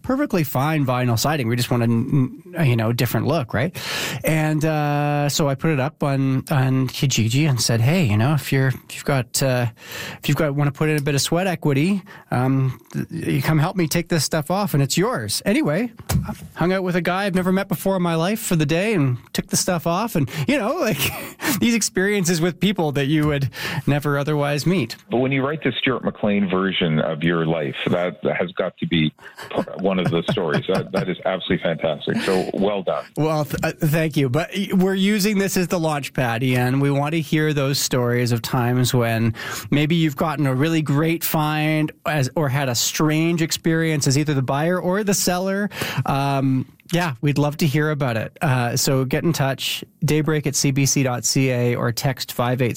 perfectly fine vinyl siding. We just wanted a different look, right? And so I put it up on Kijiji and said, hey, if you've got want to put in a bit of sweat equity, you come help me take this stuff off, and it's yours. Anyway, I hung out with a guy I've never met before in my life for the day and took the stuff off, and these experiences with people that you would never otherwise meet. But when you write the Stuart McLean version of your life, that has got to be one of the stories. That is absolutely fantastic. So well done. Well, thank you. But we're using this as the launch pad, Ian. We want to hear those stories of times when maybe you've gotten a really great find or had a strange experience as either the buyer or the seller. Yeah, we'd love to hear about it. So get in touch, daybreak@cbc.ca, or text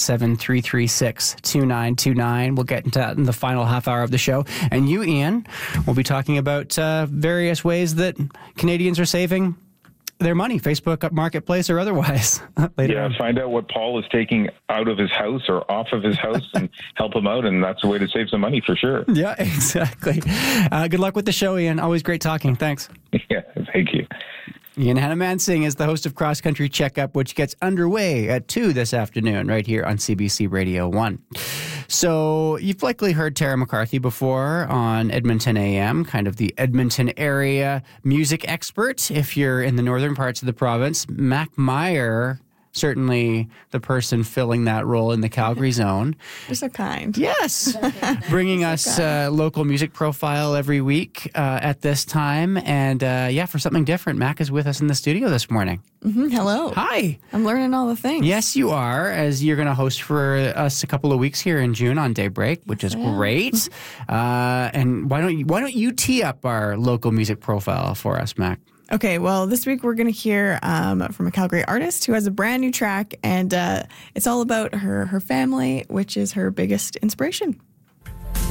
587-336-2929. We'll get into that in the final half hour of the show. And you, Ian, will be talking about various ways that Canadians are saving their money, Facebook Marketplace or otherwise. Later on. Find out what Paul is taking out of his house or off of his house and help him out, and that's a way to save some money for sure. Yeah, exactly. Good luck with the show, Ian. Always great talking. Thanks. Yeah, thank you. Ian Hannah-Mansing is the host of Cross Country Checkup, which gets underway at 2 this afternoon right here on CBC Radio 1. So you've likely heard Tara McCarthy before on Edmonton AM, kind of the Edmonton area music expert. If you're in the northern parts of the province, Mac Meyer, certainly the person filling that role in the Calgary zone. You're so kind. Yes. Bringing us local music profile every week at this time. And for something different, Mac is with us in the studio this morning. Mm-hmm. Hello. Hi. I'm learning all the things. Yes, you are, as you're going to host for us a couple of weeks here in June on Daybreak, which is great. And why don't you tee up our local music profile for us, Mac? Okay, well, this week we're going to hear from a Calgary artist who has a brand new track, and it's all about her family, which is her biggest inspiration.